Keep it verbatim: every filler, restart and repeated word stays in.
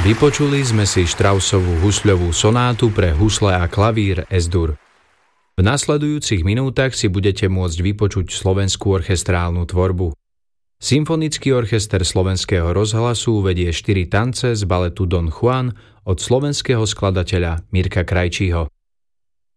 Vypočuli sme si Straussovú husľovú sonátu pre husle a klavír Es-Dur. V nasledujúcich minútach si budete môcť vypočuť slovenskú orchestrálnu tvorbu. Symfonický orchester Slovenského rozhlasu vedie štyri tance z baletu Don Juan od slovenského skladateľa Mirka Krajčího.